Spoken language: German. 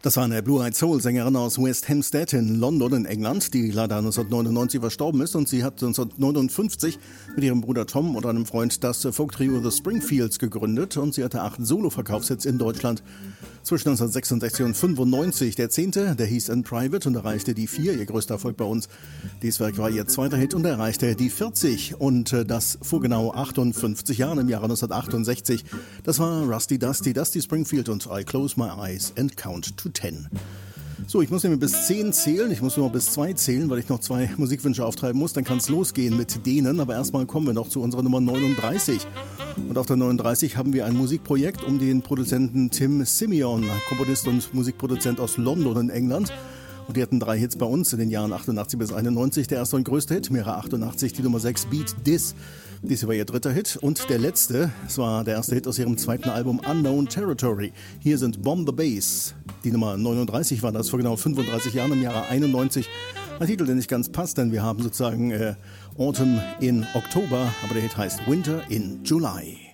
Das war eine Blue-Eyed Soul-Sängerin aus West Hampstead in London in England, die leider 1999 verstorben ist, und sie hat 1959 mit ihrem Bruder Tom und einem Freund das Folk-Trio The Springfields gegründet, und sie hatte 8 Solo-Verkaufshits in Deutschland zwischen 1966 und 1995. Der 10., der hieß In Private und erreichte die 4, ihr größter Erfolg bei uns. Dieses Werk war ihr zweiter Hit und erreichte die 40, und das vor genau 58 Jahren, im Jahre 1968. Das war Rusty Dusty Springfield und I Close My Eyes and Count to 10. So, ich muss nämlich bis 10 zählen, ich muss nur noch bis 2 zählen, weil ich noch 2 Musikwünsche auftreiben muss, dann kann es losgehen mit denen, aber erstmal kommen wir noch zu unserer Nummer 39. Und auf der 39 haben wir ein Musikprojekt um den Produzenten Tim Simeon, Komponist und Musikproduzent aus London in England. Und die hatten 3 Hits bei uns in den Jahren 88 bis 91. Der erste und größte Hit, im Jahre 88, die Nummer 6, Beat This. Dies war ihr 3. Hit. Und der letzte, es war der erste Hit aus ihrem 2. Album Unknown Territory. Hier sind Bomb the Bass. Die Nummer 39 war das vor genau 35 Jahren, im Jahre 91. Ein Titel, der nicht ganz passt, denn wir haben sozusagen Autumn in Oktober, aber der Hit heißt Winter in July.